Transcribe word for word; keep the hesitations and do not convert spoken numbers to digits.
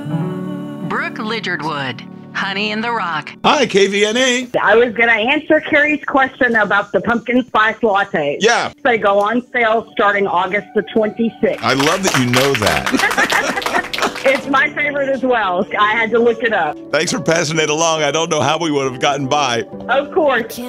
Brooke Lidgardwood, Honey in the Rock. Hi, K V N A. I was going to answer Carrie's question about the pumpkin spice lattes. Yeah. They go on sale starting August the twenty-sixth. I love that you know that. It's my favorite as well. I had to look it up. Thanks for passing it along. I don't know how we would have gotten by. Of course.